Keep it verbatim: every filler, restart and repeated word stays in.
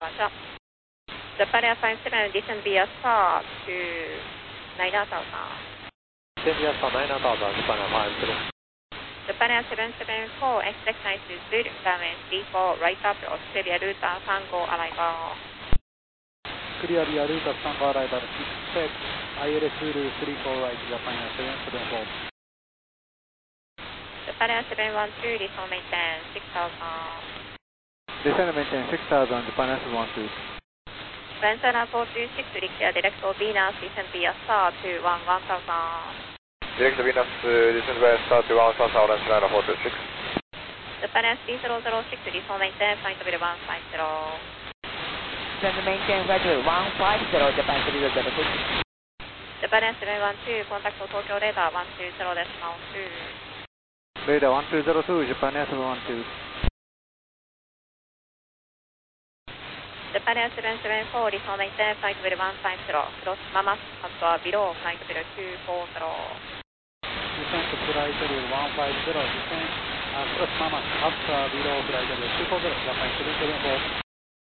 Japan Air five seven, descend via star to nine thousand. Descend via star nine thousand, Japan Air five seven. Japan Air seven seven four, expect nice to Zulu, runway three four, right up, Australia route Tango arrival. Clear via route Tango arrival, expect I L S Zulu three four right, Japan Air seven seven four. Japan Air seven one two, descend maintain six thousand. Descend maintain six thousand, Japan Air seven one two. Venezuela four two six, clear direct for Venus, descend via star to one one thousand. Direct to Venus, uh, descend via star to one thousand, Venezuela four two six. Japan Air three zero zero six, descend maintain, flight level one five zero. Descend maintain, flight level one five zero, Japan three zero zero six. Japan Air seven one two, contact for Tokyo radar one two zero decimal two. Radar one two zero two, Japan Air seven one two. Japan Air seven seven four, descend maintain, flight level one five zero, cross Mamas, Passoa below, flight level two four zero. Descend to flight level one five zero, descend, uh, cross Mamas, Passoa below, flight level two four zero, Japan three seven four.